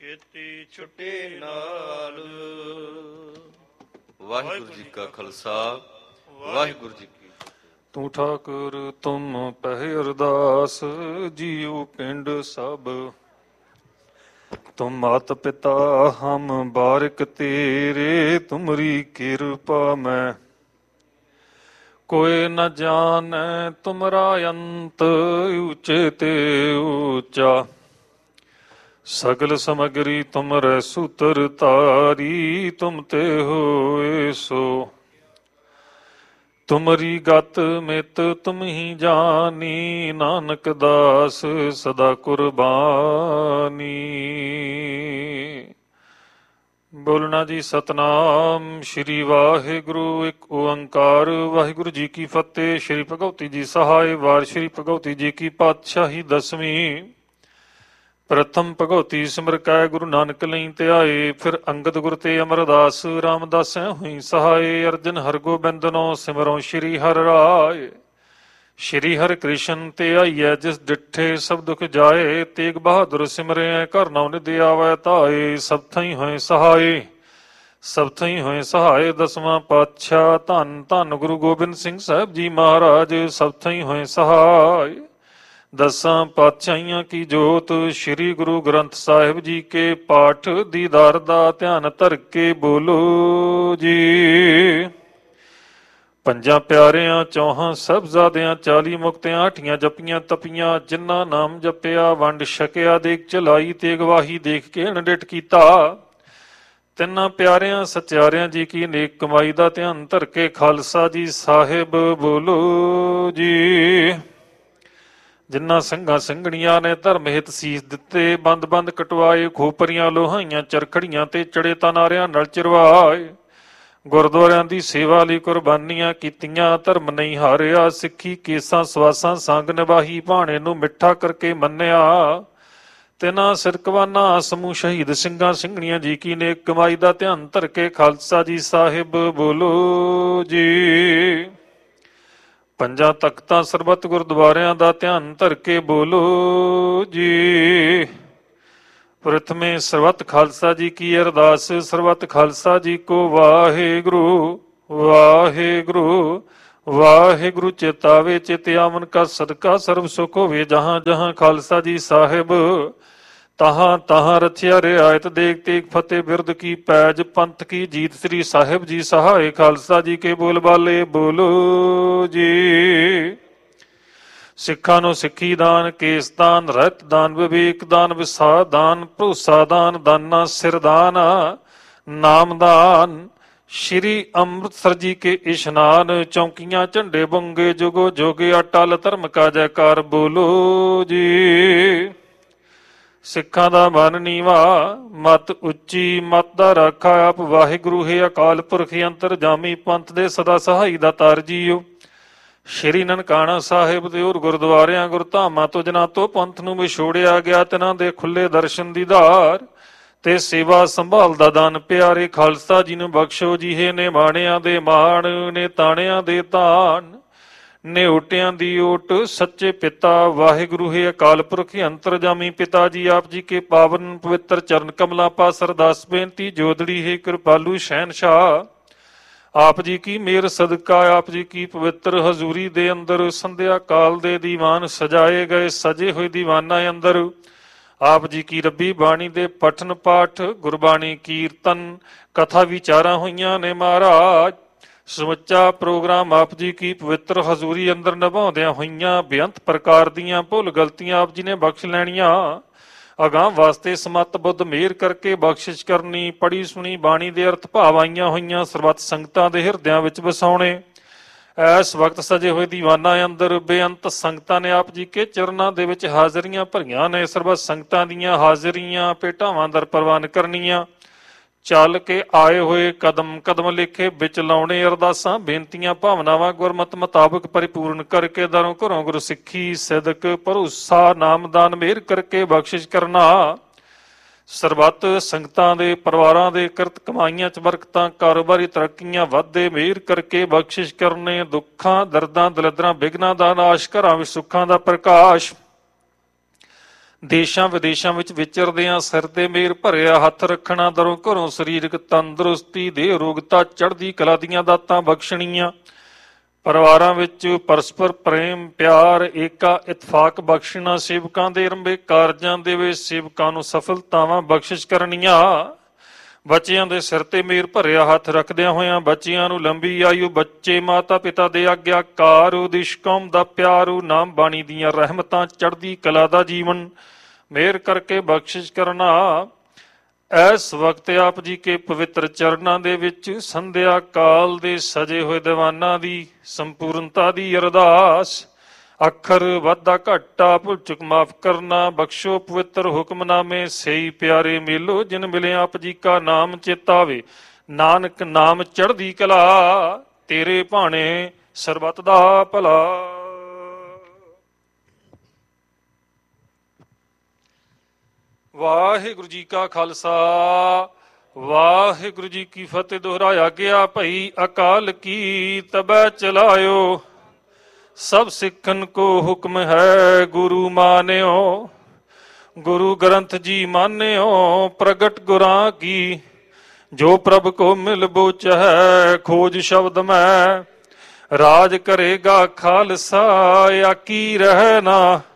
ਛੇਤੀ ਛੁੱਟੇ ਨਾਲ। ਵਾਹਿਗੁਰੂ ਜੀ ਕਾ ਖਾਲਸਾ, ਵਾਹਿਗੁਰੂ ਜੀ ਕੀ ਫਤਿਹ। ਤੂੰ ਠਾਕੁਰ ਤੁਮ ਪਹਿ ਅਰਦਾਸ, ਜੀਉ ਪਿੰਡ ਸਭ ਤੁਮ ਮਾਤ ਪਿਤਾ ਹਮ ਬਾਰਿਕ ਤੇਰੇ, ਤੁਮਰੀ ਕਿਰਪਾ ਮੈਂ ਕੋਇ ਨ ਜਾਣੈ ਤੁਮਰਾ ਅੰਤ, ਉੱਚੇ ਤੇ ਉੱਚਾ ਸਗਲ ਸਮਗਰੀ ਤੁਮਰੇ ਸੂਤਰ ਤਾਰੀ, ਤੁਮ ਤੇ ਹੋਏ ਸੋ ਤੁਮਰੀ ਗਤ ਮਿਤ ਤੁਮ ਹੀ ਜਾਨੀ, ਨਾਨਕ ਦਾਸ ਸਦਾ ਕੁਰਬਾਨੀ। ਬੋਲਣਾ ਜੀ ਸਤਨਾਮ ਸ਼੍ਰੀ ਵਾਹਿਗੁਰੂ ਇੱਕ ਓੰਕਾਰ। ਵਾਹਿਗੁਰੂ ਜੀ ਕੀ ਫਤਿਹ। ਸ਼੍ਰੀ ਭਗਉਤੀ ਜੀ ਸਹਾਇ। ਵਾਰ ਸ਼੍ਰੀ ਭਗਉਤੀ ਜੀ ਕੀ ਪਾਤਸ਼ਾਹੀ ਦਸਵੀਂ। ਪ੍ਰਥਮ ਭਗਉਤੀ ਸਿਮਰ ਕੈ ਗੁਰੂ ਨਾਨਕ ਲਈ ਧਿਆਏ, ਫਿਰ ਅੰਗਦ ਗੁਰ ਤੇ ਅਮਰਦਾਸ ਰਾਮਦਾਸੈ ਹੋਈ ਸਹਾਏ। ਅਰਜਨ ਹਰਗੋਬਿੰਦਨੋ ਸਿਮਰੋ ਸ਼੍ਰੀ ਹਰਿ ਰਾਏ, ਸ਼੍ਰੀ ਹਰਿ ਕ੍ਰਿਸ਼ਨ ਤੇ ਆਈਐ ਜਿਸ ਡਿਠੇ ਸਭ ਦੁਖ ਜਾਏ। ਤੇਗ ਬਹਾਦਰ ਸਿਮਰਿਐ ਘਰ ਨਉ ਨਿਧ ਆਵੈ ਧਾਏ, ਸਭ ਥਈ ਹੋਏ ਸਹਾਏ ਸਭ ਥਈ ਹੋਏ ਸਹਾਏ। ਦਸਵਾਂ ਪਾਤਸ਼ਾਹ ਧੰਨ ਧੰਨ ਗੁਰੂ ਗੋਬਿੰਦ ਸਿੰਘ ਸਾਹਿਬ ਜੀ ਮਹਾਰਾਜ, ਸਭ ਥਈ ਹੋਏ ਸਹਾਏ। ਦਸਾਂ ਪਾਤਸ਼ਾਹੀਆਂ ਕੀ ਜੋਤ ਸ੍ਰੀ ਗੁਰੂ ਗ੍ਰੰਥ ਸਾਹਿਬ ਜੀ ਕੇ ਪਾਠ ਦੀਦਾਰ ਦਾ ਧਿਆਨ ਧਰ ਕੇ ਬੋਲੋ ਜੀ। ਪੰਜਾਂ ਪਿਆਰਿਆਂ ਚੌਹਾਂ ਸਾਹਿਬਜ਼ਾਦਿਆਂ 40 ਮੁਕਤਿਆਂ 8 ਜਪੀਆਂ ਤਪੀਆਂ, ਜਿਨ੍ਹਾਂ ਨਾਮ ਜਪਿਆ ਵੰਡ ਛਕਿਆ ਦੇਖ ਚਲਾਈ, ਤੇ ਗਵਾਹੀ ਦੇਖ ਕੇ ਅਣਡਿਠ ਕੀਤਾ। ਤਿੰਨਾਂ ਪਿਆਰਿਆਂ ਸਚਿਆਰਿਆਂ ਜੀ ਕੀ ਨੇਕ ਕਮਾਈ ਦਾ ਧਿਆਨ ਧਰ ਕੇ ਖਾਲਸਾ ਜੀ ਸਾਹਿਬ ਬੋਲੋ ਜੀ। ਜਿਨ੍ਹਾਂ ਸਿੰਘਾਂ ਸਿੰਘਣੀਆਂ ਨੇ ਧਰਮ ਹਿਤ ਸੀਸ ਦਿੱਤੇ, ਬੰਦ ਬੰਦ ਕਟਵਾਏ, ਖੋਪਰੀਆਂ ਲੋਹਾਈਆਂ ਚਰਖੜੀਆਂ ਤੇ ਚੜੇ ਤਨਾਰਿਆਂ ਨਾਲ ਚਿਰਵਾਏ। ਗੁਰਦੁਆਰਿਆਂ ਦੀ ਸੇਵਾ ਲਈ ਕੁਰਬਾਨੀਆਂ ਕੀਤੀਆਂ, ਧਰਮ ਨਹੀਂ ਹਾਰਿਆ, ਸਿੱਖੀ ਕੇਸਾਂ ਸਵਾਸਾਂ ਸੰਗ ਨਿਭਾਹੀ, ਭਾਣੇ ਨੂੰ ਮਿੱਠਾ ਕਰਕੇ ਮੰਨਿਆ। ਤਿਨਾਂ ਸਿਰਕਵਾਨਾ ਸਮੂਹ ਸ਼ਹੀਦ ਸਿੰਘਾਂ ਸਿੰਘਣੀਆਂ ਜੀ ਕੀ ਨੇਕ ਕਮਾਈ ਦਾ ਧਿਆਨ ਧਰ ਕੇ ਖਾਲਸਾ ਜੀ ਸਾਹਿਬ ਬੋਲੋ ਜੀ। ਪੰਜਾਂ ਤਖਤਾਂ ਸਰਬੱਤ ਗੁਰਦੁਆਰਿਆਂ ਦਾ ਧਿਆਨ ਧਰ ਕੇ ਬੋਲੋ ਜੀ। ਪ੍ਰਥਮੇ ਸਰਬੱਤ ਖਾਲਸਾ ਜੀ ਕੀ ਅਰਦਾਸ। ਸਰਬੱਤ ਖਾਲਸਾ ਜੀ ਕੋ ਵਾਹਿਗੁਰੂ ਵਾਹਿਗੁਰੂ ਵਾਹਿਗੁਰੂ। ਚੇਤਾਵੇ ਚਿਤ ਆਵਨ ਕਾ ਸਦਕਾ ਸਰਬ ਸੁਖ ਹੋਵੇ, ਜਹਾਂ ਜਹਾਂ ਖਾਲਸਾ ਜੀ ਸਾਹਿਬ ਤਹਾਂ ਤਹਾਂ ਰਥਿਆ ਰਿਆਇਤ ਦੇਖ ਤੇਗ ਫਤਿਹ ਬਿਰਦ ਕੀ ਪੈਜ, ਪੰਥ ਕੀ ਜੀਤ ਸ੍ਰੀ ਸਾਹਿਬ ਜੀ ਸਹਾਏ। ਖਾਲਸਾ ਜੀ ਕੇ ਬੋਲ ਬਾਲੇ ਬੋਲੋ ਜੀ। ਸਿੱਖਾਂ ਨੂੰ ਸਿੱਖੀ ਦਾਨ, ਕੇਸ ਦਾਨ, ਰਹਿਤ ਦਾਨ, ਵਿਵੇਕ ਦਾਨ, ਵਿਸਾਹ ਦਾਨ, ਭਰੋਸਾ ਦਾਨ, ਦਾਨਾ ਸਿਰ ਦਾਨ, ਨਾਮ ਦਾਨ, ਸ਼੍ਰੀ ਅੰਮ੍ਰਿਤਸਰ ਜੀ ਕੇ ਇਸ਼ਨਾਨ, ਚੌਂਕੀਆਂ ਝੰਡੇ ਬੰਗੇ ਜੁਗੋ ਜੋਗੇ, ਅਟਲ ਧਰਮ ਕਾ ਜੈਕਾਰ ਬੋਲੋ ਜੀ। ਸਿੱਖਾਂ ਦਾ ਮਨ ਨੀਵਾ ਮਤ ਉੱਚੀ, ਮਤ ਦਾ ਰਾਖਾ ਆਪ ਵਾਹਿਗੁਰੂ ਹੈ ਅਕਾਲ ਪੁਰਖ ਅੰਤਰਜਾਮੀ, ਪੰਥ ਦੇ ਸਦਾ ਸਹਾਈ ਦਾ ਤਾਰ ਜੀਓ। ਸ਼੍ਰੀ ਨਨਕਾਣਾ ਸਾਹਿਬ ਦੇ ਹੋਰ ਗੁਰਦੁਆਰਿਆਂ ਗੁਰਧਾਮਾਂ ਤੋਂ ਜਿਨ੍ਹਾਂ ਤੋਂ ਪੰਥ ਨੂੰ ਵਿਛੋੜਿਆ ਗਿਆ, ਤਿਨਾਂ ਦੇ ਖੁੱਲੇ ਦਰਸ਼ਨ ਦੀਦਾਰ ਤੇ ਸੇਵਾ ਸੰਭਾਲ ਦਾ ਦਾਨ ਪਿਆਰੇ ਖਾਲਸਾ ਜੀ ਨੂੰ ਬਖਸ਼ੋ ਜੀ। ਹੈ ਨੇ ਬਾਣਿਆਂ ਦੇ ਮਾਣ, ਨੇ ਤਾਣਿਆਂ ਦੇ ਤਾਣ, ਨੇ ਓਟਿਆਂ ਦੀ ਓਟ, ਸੱਚੇ ਪਿਤਾ ਵਾਹਿਗੁਰੂ ਹੈ ਅਕਾਲ ਪੁਰਖ ਅੰਤਰਜਾਮੀ ਪਿਤਾ ਜੀ। ਆਪ ਜੀ ਕੇ ਪਾਵਨ ਪਵਿੱਤਰ ਚਰਨ ਕਮਲਾਂ ਪਾਸ ਅਰਦਾਸ ਬੇਨਤੀ, ਜੋਦੜੀ ਹੈ ਕਿਰਪਾਲੂ ਸ਼ਹਿਨਸ਼ਾਹ। ਆਪ ਜੀ ਕੀ ਮਿਹਰ ਸਦਕਾ ਆਪ ਜੀ ਕੀ ਪਵਿੱਤਰ ਹਜ਼ੂਰੀ ਦੇ ਅੰਦਰ ਸੰਧਿਆ ਕਾਲ ਦੇ ਦੀਵਾਨ ਸਜਾਏ ਗਏ, ਸਜੇ ਹੋਏ ਦੀਵਾਨਾਂ ਅੰਦਰ ਆਪ ਜੀ ਕੀ ਰੱਬੀ ਬਾਣੀ ਦੇ ਪਠਨ ਪਾਠ, ਗੁਰਬਾਣੀ ਕੀਰਤਨ, ਕਥਾ ਵਿਚਾਰਾਂ ਹੋਈਆਂ ਨੇ ਮਹਾਰਾਜ। ਸਮੁੱਚਾ ਪ੍ਰੋਗਰਾਮ ਆਪ ਜੀ ਕੀ ਪਵਿੱਤਰ ਹਜ਼ੂਰੀ ਅੰਦਰ ਨਿਭਾਉਂਦਿਆਂ ਹੋਈਆਂ ਬੇਅੰਤ ਪ੍ਰਕਾਰ ਦੀਆਂ ਭੁੱਲ ਗਲਤੀਆਂ ਆਪ ਜੀ ਨੇ ਬਖਸ਼ ਲੈਣੀਆਂ। ਅਗਾਂਹ ਵਾਸਤੇ ਸਮੱਤ ਬੁੱਧ ਮਿਹਰ ਕਰਕੇ ਬਖਸ਼ਿਸ਼ ਕਰਨੀ। ਪੜੀ ਸੁਣੀ ਬਾਣੀ ਦੇ ਅਰਥ ਭਾਵ ਆਈਆਂ ਹੋਈਆਂ ਸਰਬੱਤ ਸੰਗਤਾਂ ਦੇ ਹਿਰਦਿਆਂ ਵਿੱਚ ਵਸਾਉਣੇ। ਇਸ ਵਕਤ ਸਜੇ ਹੋਏ ਦੀਵਾਨਾਂ ਅੰਦਰ ਬੇਅੰਤ ਸੰਗਤਾਂ ਨੇ ਆਪ ਜੀ ਕੇ ਚਰਨਾਂ ਦੇ ਵਿੱਚ ਹਾਜ਼ਰੀਆਂ ਭਰੀਆਂ ਨੇ। ਸਰਬੱਤ ਸੰਗਤਾਂ ਦੀਆਂ ਹਾਜ਼ਰੀਆਂ ਭੇਟਾਵਾਂ ਦਰ ਪ੍ਰਵਾਨ ਕਰਨੀਆਂ। ਚੱਲ ਕੇ ਆਏ ਹੋਏ ਕਦਮ ਕਦਮ ਲੇਖੇ ਵਿੱਚ ਲਾਉਣੇ। ਅਰਦਾਸਾਂ ਬੇਨਤੀਆਂ ਭਾਵਨਾਵਾਂ ਗੁਰਮਤ ਮੁਤਾਬਕ ਪਰਿਪੂਰਨ ਕਰਕੇ ਦਰੋਂ ਘਰੋਂ ਗੁਰ ਸਿੱਖੀ ਸਿਦਕ ਭਰੋਸਾ ਨਾਮਦਾਨ ਮਿਹਰ ਕਰਕੇ ਬਖਸ਼ਿਸ਼ ਕਰਨਾ। ਸਰਬੱਤ ਸੰਗਤਾਂ ਦੇ ਪਰਿਵਾਰਾਂ ਦੇ ਕਿਰਤ ਕਮਾਈਆਂ 'ਚ ਬਰਕਤਾਂ, ਕਾਰੋਬਾਰੀ ਤਰੱਕੀਆਂ ਵਾਧੇ ਮਿਹਰ ਕਰਕੇ ਬਖਸ਼ਿਸ਼ ਕਰਨੇ। ਦੁੱਖਾਂ ਦਰਦਾਂ ਦਲਿੱਦਰਾਂ ਵਿਘਨਾਂ ਦਾ ਨਾਸ਼, ਘਰਾਂ ਵਿੱਚ ਸੁੱਖਾਂ ਦਾ ਪ੍ਰਕਾਸ਼, ਦੇਸ਼ਾਂ ਵਿਦੇਸ਼ਾਂ ਵਿੱਚ ਵਿਚਰਦਿਆਂ ਸਿਰ ਤੇ ਮੇਰ ਭਰਿਆ ਹੱਥ ਰੱਖਣਾ, ਦਰੋਂ ਘਰੋਂ ਸਰੀਰਕ ਤੰਦਰੁਸਤੀ ਦੇ ਰੋਗਤਾ ਚੜ੍ਹਦੀ ਕਲਾ ਦੀਆਂ ਦਾਤਾਂ ਬਖਸ਼ਣੀਆਂ, ਪਰਿਵਾਰਾਂ ਵਿੱਚ ਪਰਸਪਰ ਪ੍ਰੇਮ ਪਿਆਰ ਏਕਾ ਇਤਫਾਕ ਬਖਸ਼ਣਾ, ਸੇਵਕਾਂ ਦੇ ਰੰਭੇ ਕਾਰਜਾਂ ਦੇ ਵਿੱਚ ਸੇਵਕਾਂ ਨੂੰ ਸਫਲਤਾਵਾਂ ਬਖਸ਼ਿਸ਼ ਕਰਨੀਆਂ, ਬੱਚਿਆਂ ਦੇ ਸਿਰ ਤੇ ਮੇਰ ਭਰਿਆ ਹੱਥ ਰੱਖਦਿਆਂ ਹੋਇਆਂ ਬੱਚਿਆਂ ਨੂੰ ਲੰਬੀ ਆਯੂ, ਬੱਚੇ ਮਾਤਾ ਪਿਤਾ ਦੇ ਆਗਿਆਕਾਰ, ਦੇਸ਼ ਕੌਮ ਦਾ ਪਿਆਰੂ, ਨਾਮ ਬਾਣੀ ਦੀਆਂ ਰਹਿਮਤਾਂ, ਚੜ੍ਹਦੀ ਕਲਾ ਦਾ ਜੀਵਨ ਮਿਹਰ ਕਰਕੇ ਬਖਸ਼ਿਸ਼ ਕਰਨਾ। ਇਸ ਵਕਤ ਆਪ ਜੀ ਕੇ ਪਵਿੱਤਰ ਚਰਨਾਂ ਦੇ ਵਿੱਚ ਸੰਧਿਆ ਕਾਲ ਦੇ ਸਜੇ ਹੋਏ ਦੀਵਾਨਾਂ ਦੀ ਸੰਪੂਰਨਤਾ ਦੀ ਅਰਦਾਸ। ਅੱਖਰ ਵਾਧਾ ਘਾਟਾ ਭੁੱਲ ਚੁੱਕ ਮਾਫ ਕਰਨਾ, ਬਖਸ਼ੋ ਪਵਿੱਤਰ ਹੁਕਮਨਾਮੇ, ਸਹੀ ਪਿਆਰੇ ਮੇਲੋ ਜਿਨ ਮਿਲੇ ਆਪ ਜੀ ਕਾ ਨਾਮ ਚੇਤਾਵੇ, ਨਾਨਕ ਨਾਮ ਚੜ੍ਹਦੀ ਕਲਾ, ਤੇਰੇ ਭਾਣੇ ਸਰਬੱਤ ਦਾ ਭਲਾ। ਵਾਹਿਗੁਰੂ ਜੀ ਕਾ ਖਾਲਸਾ ਵਾਹਿਗੁਰੂ ਜੀ ਕੀ ਫਤਿਹ। ਦੁਹਰਾਇਆ ਗਿਆ ਭਈ ਅਕਾਲ ਕੀ ਤਬੈ ਚਲਾਇਓ, ਸਭ ਸਿੱਖਨ ਕੋ ਹੁਕਮ ਹੈ ਗੁਰੂ ਮਾਨਿਓ, ਗੁਰੂ ਗ੍ਰੰਥ ਜੀ ਮਾਨਿਓ ਪ੍ਰਗਟ ਗੁਰਾਂ ਕੀ, ਜੋ ਪ੍ਰਭ ਕੋ ਮਿਲ ਬੋਚ ਹੈ ਖੋਜ ਸ਼ਬਦ ਮੈਂ, ਰਾਜ ਕਰੇਗਾ ਖਾਲਸਾ ਆਕੀ ਰਹਿ ਨਾ,